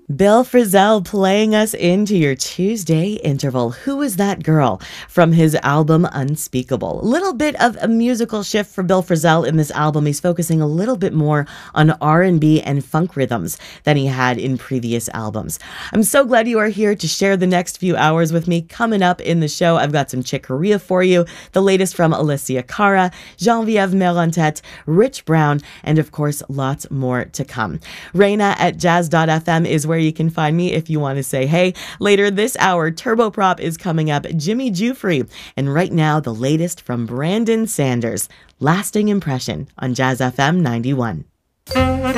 Bill Frisell playing us into your Tuesday interval. Who is that girl? From his album Unspeakable. A little bit of a musical shift for Bill Frisell in this album. He's focusing a little bit more on R&B and funk rhythms than he had in previous albums. I'm so glad you are here to share the next few hours with me. Coming up in the show, I've got some Chick Corea for you, the latest from Alessia Cara, Geneviève Merontet, Rich Brown, and of course, lots more to come. Reina at jazz.fm is where you can find me if you want to say hey. Later this hour, Turboprop is coming up, Jimmy Jufrey, and right now, the latest from Brandon Sanders, Lasting Impression on Jazz FM 91.